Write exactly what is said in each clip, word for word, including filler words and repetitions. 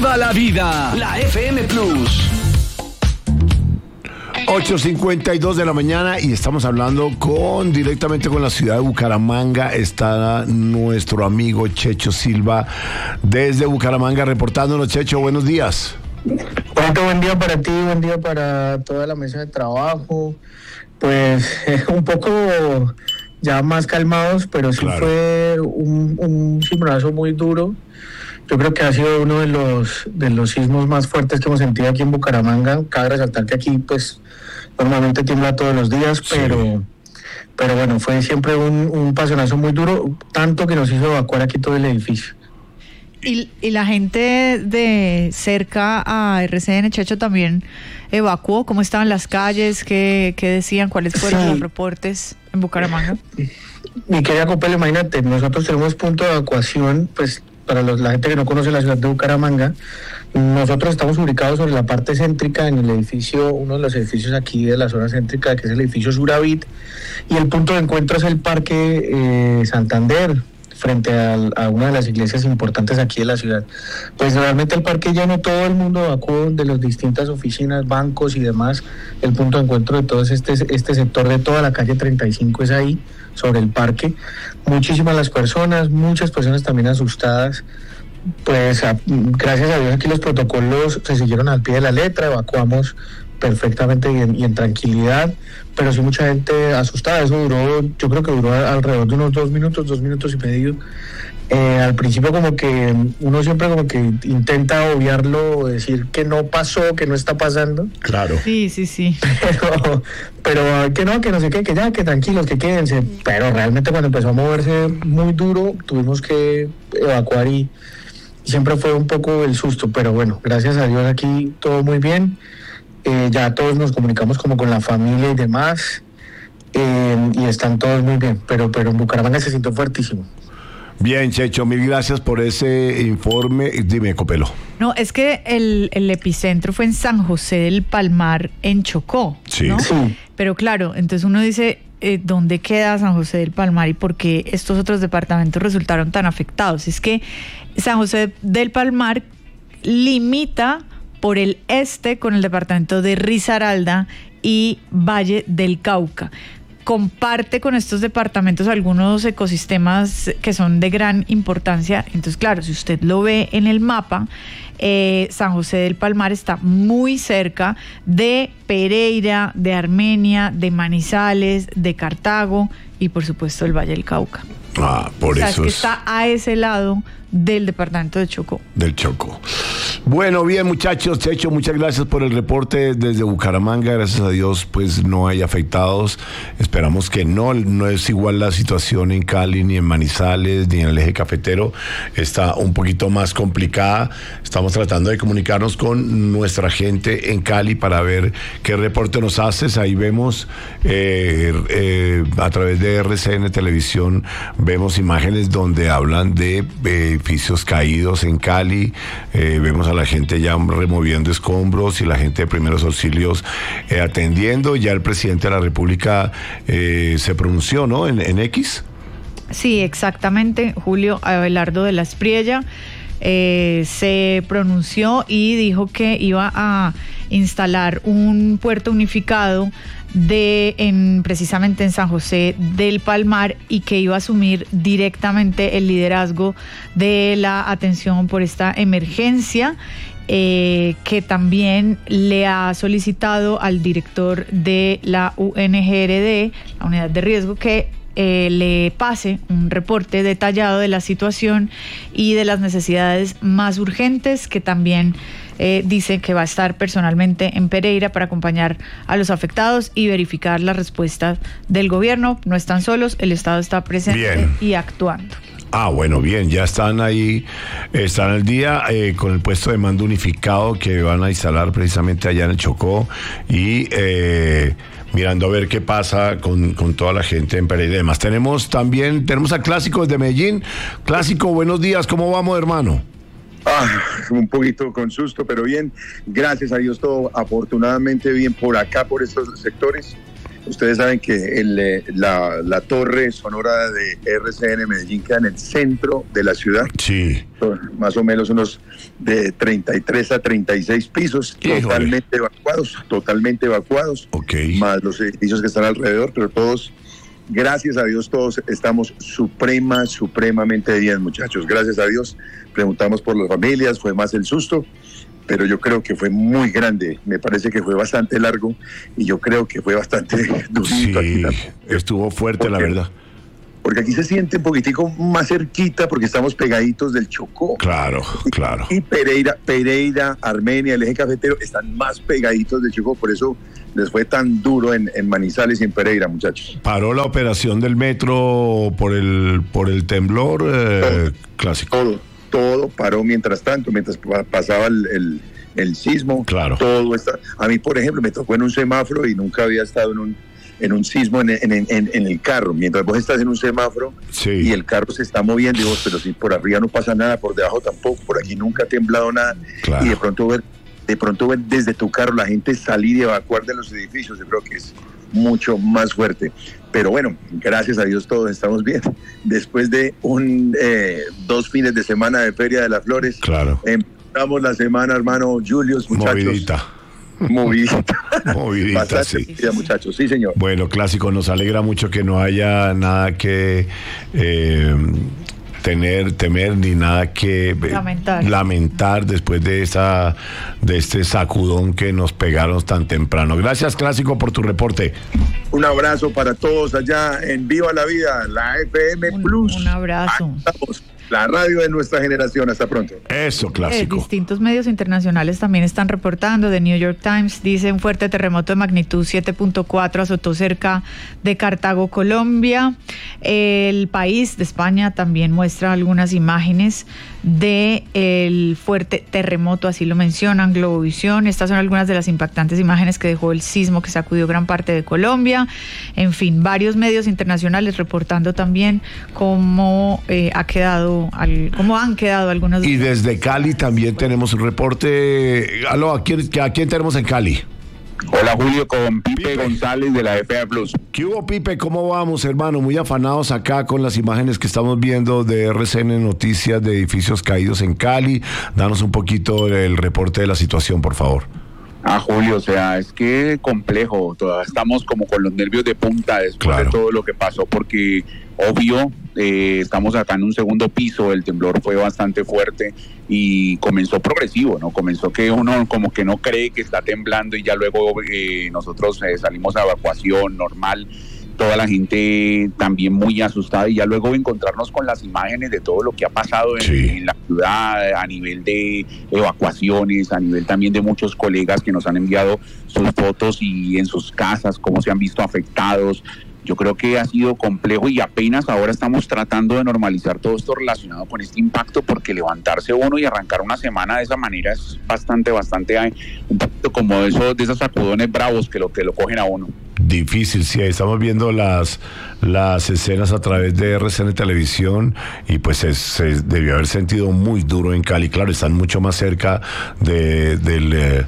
toda la vida. La F M Plus. ocho cincuenta y dos de la mañana y estamos hablando con directamente con la ciudad de Bucaramanga. Está nuestro amigo Checho Silva desde Bucaramanga reportándonos. Checho, buenos días. Bueno, buen día para ti, buen día para toda la mesa de trabajo. Pues eh, un poco ya más calmados, pero sí claro. Fue un, un cimbronazo muy duro. Yo creo que ha sido uno de los de los sismos más fuertes que hemos sentido aquí en Bucaramanga. Cabe resaltar que aquí pues normalmente tiembla todos los días, sí. pero pero bueno, fue siempre un, un pasionazo muy duro, tanto que nos hizo evacuar aquí todo el edificio. Y, y la gente de cerca a R C N, Checho, también evacuó. ¿Cómo estaban las calles? ¿Qué, qué decían? ¿Cuáles fueron sí. los reportes en Bucaramanga? Mi querida Copel, imagínate, nosotros tenemos punto de evacuación, pues para los, la gente que no conoce la ciudad de Bucaramanga, nosotros estamos ubicados sobre la parte céntrica en el edificio, uno de los edificios aquí de la zona céntrica, que es el edificio Suravit, y el punto de encuentro es el Parque eh, Santander, frente a, a una de las iglesias importantes aquí de la ciudad. Pues realmente el parque lleno, todo el mundo evacuó de las distintas oficinas, bancos y demás. El punto de encuentro de todo este, este sector de toda la calle treinta y cinco es ahí, sobre el parque. Muchísimas las personas, muchas personas también asustadas. Pues a, gracias a Dios aquí los protocolos se siguieron al pie de la letra, evacuamos perfectamente y en, y en tranquilidad, pero sí mucha gente asustada. Eso duró, yo creo que duró alrededor de unos dos minutos, dos minutos y medio. Eh, al principio como que uno siempre como que intenta obviarlo, decir que no pasó, que no está pasando. Claro. Sí, sí, sí. Pero, pero que no, que no sé qué, que ya, que tranquilos, que quédense. Pero realmente cuando empezó a moverse muy duro, tuvimos que evacuar y, y siempre fue un poco el susto. Pero bueno, gracias a Dios aquí todo muy bien. Eh, ya todos nos comunicamos como con la familia y demás, eh, y están todos muy bien, pero, pero en Bucaramanga se sintió fuertísimo. Bien, Checho, mil gracias por ese informe. Dime, Copelo. No, es que el, el epicentro fue en San José del Palmar, en Chocó, sí. ¿no? Sí. Pero claro, entonces uno dice, eh, ¿dónde queda San José del Palmar y por qué estos otros departamentos resultaron tan afectados? Es que San José del Palmar limita por el este con el departamento de Risaralda y Valle del Cauca. Comparte con estos departamentos algunos ecosistemas que son de gran importancia. Entonces, claro, si usted lo ve en el mapa, eh, San José del Palmar está muy cerca de Pereira, de Armenia, de Manizales, de Cartago y, por supuesto, el Valle del Cauca. Ah, por o sea, eso es que está a ese lado del departamento de Chocó. Del Chocó. Bueno, bien, muchachos, Checho, muchas gracias por el reporte desde Bucaramanga. Gracias a Dios, pues no hay afectados. Esperamos que no, no es igual la situación en Cali, ni en Manizales, ni en el eje cafetero. Está un poquito más complicada. Estamos tratando de comunicarnos con nuestra gente en Cali para ver qué reporte nos haces. Ahí vemos, eh, eh, a través de R C N Televisión, vemos imágenes donde hablan de edificios caídos en Cali. Eh, vemos a la gente ya removiendo escombros y la gente de primeros auxilios eh, atendiendo. Ya el presidente de la República eh, se pronunció, ¿no? En, en X. Sí, exactamente. Julio Abelardo de la Espriella eh, se pronunció y dijo que iba a instalar un puerto unificado de en precisamente en San José del Palmar y que iba a asumir directamente el liderazgo de la atención por esta emergencia, eh, que también le ha solicitado al director de la U N G R D, la unidad de riesgo, que eh, le pase un reporte detallado de la situación y de las necesidades más urgentes, que también Eh, dice que va a estar personalmente en Pereira para acompañar a los afectados y verificar las respuestas del gobierno. No están solos, el Estado está presente Bien. y actuando. Ah, bueno, bien, ya están ahí, están al día eh, con el puesto de mando unificado que van a instalar precisamente allá en el Chocó y eh, mirando a ver qué pasa con, con toda la gente en Pereira y demás. Tenemos también, tenemos a Clásico desde Medellín. Clásico, buenos días, ¿cómo vamos, hermano? Ah, un poquito con susto, pero bien, gracias a Dios todo afortunadamente bien por acá, por estos sectores. Ustedes saben que el, la, la torre sonora de R C N Medellín queda en el centro de la ciudad. Sí. Más o menos unos de treinta y tres a treinta y seis pisos, Híjole. totalmente evacuados, totalmente evacuados. Ok. Más los edificios que están alrededor, pero todos, gracias a Dios, todos estamos suprema, supremamente bien, muchachos. Gracias a Dios. Preguntamos por las familias, fue más el susto, pero yo creo que fue muy grande. Me parece que fue bastante largo y yo creo que fue bastante durito. Sí, aquí también. estuvo fuerte, la Porque- verdad. Porque aquí se siente un poquitico más cerquita porque estamos pegaditos del Chocó. Claro, claro. Y Pereira, Pereira, Armenia, el eje cafetero están más pegaditos del Chocó, por eso les fue tan duro en, en Manizales y en Pereira, muchachos. ¿Paró la operación del metro por el por el temblor eh, clásico? Todo, todo paró mientras tanto, mientras pa- pasaba el, el, el sismo. Claro. Todo está. A mí, por ejemplo, me tocó en un semáforo y nunca había estado en un en un sismo en, en, en, en el carro. Mientras vos estás en un semáforo Sí. y el carro se está moviendo, y vos, pero si por arriba no pasa nada, por debajo tampoco, por aquí nunca ha temblado nada. Claro. Y de pronto ver, de pronto ver desde tu carro la gente salir y evacuar de los edificios, yo creo que es mucho más fuerte. Pero bueno, gracias a Dios todos estamos bien. Después de un eh, dos fines de semana de Feria de las Flores, Claro. empezamos la semana, hermano Julius, muchachos. Movidita. Movidita. Movidita, Bastante sí. movida, muchachos, sí señor. Bueno, clásico, nos alegra mucho que no haya nada que eh, tener, temer, ni nada que eh, Lamentar. lamentar después de esa, de este sacudón que nos pegaron tan temprano. Gracias, clásico, por tu reporte. Un abrazo para todos allá en Viva la Vida, la F M Un- Plus. un abrazo. Ahí estamos, la radio de nuestra generación. Hasta pronto. Eso, Eh, clásico. distintos medios internacionales también están reportando. The New York Times dice: un fuerte terremoto de magnitud siete punto cuatro azotó cerca de Cartago, Colombia. El País de España también muestra algunas imágenes de el fuerte terremoto, así lo mencionan Globovisión. Estas son algunas de las impactantes imágenes que dejó el sismo que sacudió gran parte de Colombia. En fin, varios medios internacionales reportando también cómo eh, ha quedado, al- cómo han quedado algunos. Y desde Cali también tenemos un reporte. Aló, ¿a quién, a quién tenemos en Cali? Hola Julio, con Pipe, Pipe. González de la F A Plus. ¿Qué hubo, Pipe? ¿Cómo vamos, hermano? Muy afanados acá con las imágenes que estamos viendo de R C N Noticias de edificios caídos en Cali. Danos un poquito el reporte de la situación, por favor. Ah, Julio, o sea, es que complejo, todavía estamos como con los nervios de punta después Claro. de todo lo que pasó, porque obvio, eh, estamos acá en un segundo piso, el temblor fue bastante fuerte y comenzó progresivo, ¿no? Comenzó que uno como que no cree que está temblando y ya luego eh, nosotros eh, salimos a evacuación normal, toda la gente también muy asustada y ya luego encontrarnos con las imágenes de todo lo que ha pasado en, Sí. en la ciudad a nivel de evacuaciones, a nivel también de muchos colegas que nos han enviado sus fotos y en sus casas, cómo se han visto afectados. Yo creo que ha sido complejo y apenas ahora estamos tratando de normalizar todo esto relacionado con este impacto, porque levantarse uno y arrancar una semana de esa manera es bastante, bastante, ay, un poquito como eso, de esos sacudones bravos que lo que lo cogen a uno. Difícil, sí, estamos viendo las, las escenas a través de R C N Televisión y pues es- se debió haber sentido muy duro en Cali. Claro, están mucho más cerca de, del, eh,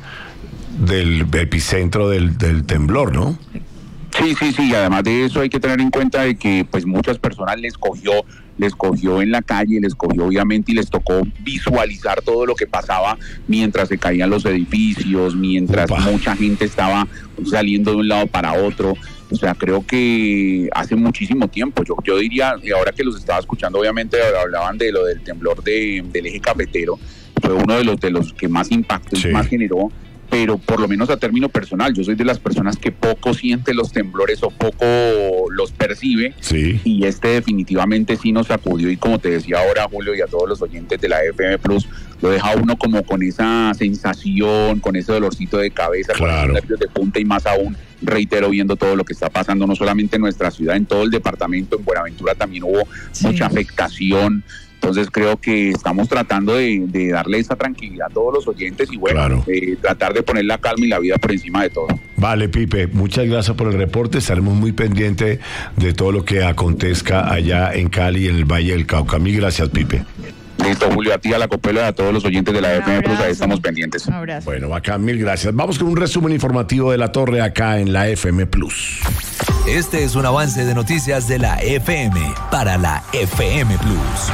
del epicentro del, del temblor, ¿no? Sí, sí, sí, además de eso hay que tener en cuenta de que pues muchas personas les cogió, les cogió en la calle, les cogió obviamente y les tocó visualizar todo lo que pasaba mientras se caían los edificios, mientras Upa. mucha gente estaba saliendo de un lado para otro. O sea, creo que hace muchísimo tiempo, yo, yo diría, y ahora que los estaba escuchando, obviamente hablaban de lo del temblor de, del eje cafetero, fue uno de los, de los que más impacto y Sí. más generó. Pero por lo menos a término personal, yo soy de las personas que poco siente los temblores o poco los percibe, Sí. y este definitivamente sí nos sacudió, y como te decía ahora, Julio, y a todos los oyentes de la F M Plus, lo deja uno como con esa sensación, con ese dolorcito de cabeza, con Claro. esos nervios de punta, y más aún, reitero, viendo todo lo que está pasando, no solamente en nuestra ciudad, en todo el departamento, en Buenaventura también hubo Sí. mucha afectación. Entonces creo que estamos tratando de, de darle esa tranquilidad a todos los oyentes y bueno, Claro. eh, tratar de poner la calma y la vida por encima de todo. Vale, Pipe, muchas gracias por el reporte. Estaremos muy pendientes de todo lo que acontezca allá en Cali, en el Valle del Cauca. Mil gracias, Pipe. Listo, Julio, a ti, a la Copelo y a todos los oyentes de la F M Plus, ahí estamos pendientes. Un abrazo. Bueno, bacán, mil gracias. Vamos con un resumen informativo de la Torre acá en la F M Plus. Este es un avance de noticias de la F M para la F M Plus.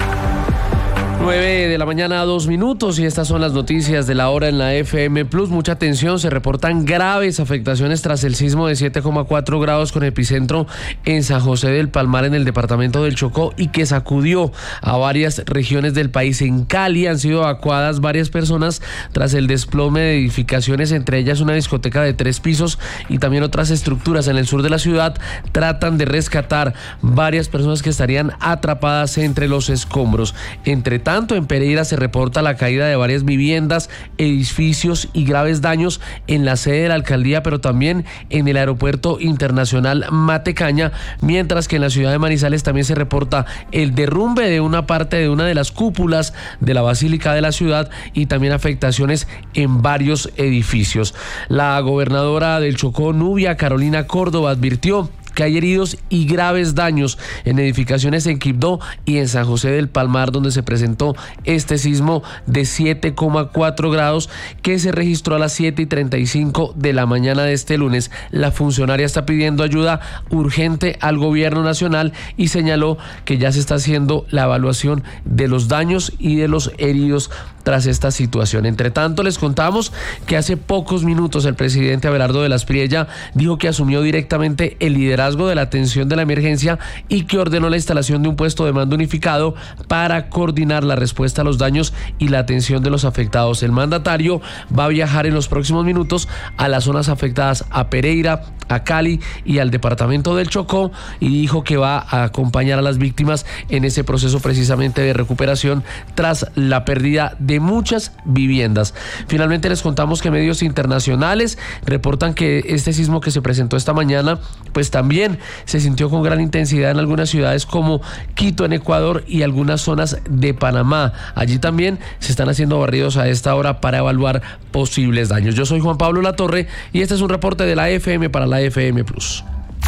nueve de la mañana, dos minutos, y estas son las noticias de la hora en la F M Plus. Mucha atención, se reportan graves afectaciones tras el sismo de siete coma cuatro grados con epicentro en San José del Palmar, en el departamento del Chocó, y que sacudió a varias regiones del país. En Cali han sido evacuadas varias personas tras el desplome de edificaciones, entre ellas una discoteca de tres pisos y también otras estructuras. En el sur de la ciudad tratan de rescatar varias personas que estarían atrapadas entre los escombros. Entre tanto, en Pereira se reporta la caída de varias viviendas, edificios y graves daños en la sede de la alcaldía, pero también en el aeropuerto internacional Matecaña, mientras que en la ciudad de Manizales también se reporta el derrumbe de una parte de una de las cúpulas de la basílica de la ciudad y también afectaciones en varios edificios. La gobernadora del Chocó, Nubia Carolina Córdoba, advirtió que hay heridos y graves daños en edificaciones en Quibdó y en San José del Palmar, donde se presentó este sismo de siete coma cuatro grados que se registró a las siete y treinta y cinco de la mañana de este lunes. La funcionaria está pidiendo ayuda urgente al gobierno nacional y señaló que ya se está haciendo la evaluación de los daños y de los heridos tras esta situación. Entre tanto, les contamos que hace pocos minutos el presidente Abelardo de la Espriella dijo que asumió directamente el liderazgo de la atención de la emergencia y que ordenó la instalación de un puesto de mando unificado para coordinar la respuesta a los daños y la atención de los afectados. El mandatario va a viajar en los próximos minutos a las zonas afectadas, a Pereira, a Cali y al departamento del Chocó, y dijo que va a acompañar a las víctimas en ese proceso precisamente de recuperación tras la pérdida de muchas viviendas. Finalmente les contamos que medios internacionales reportan que este sismo que se presentó esta mañana pues también se sintió con gran intensidad en algunas ciudades como Quito en Ecuador y algunas zonas de Panamá. Allí también se están haciendo barridos a esta hora para evaluar posibles daños. Yo soy Juan Pablo Latorre y este es un reporte de la F M para la F M Plus.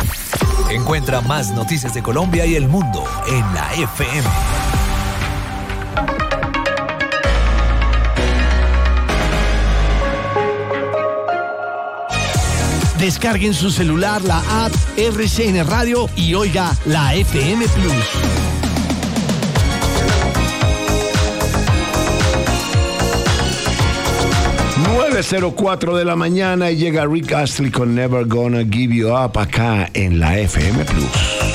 Encuentra más noticias de Colombia y el mundo en la F M. Descarguen su celular la app R C N Radio y oiga la F M Plus. nueve cero cuatro de la mañana y llega Rick Astley con Never Gonna Give You Up acá en la F M Plus.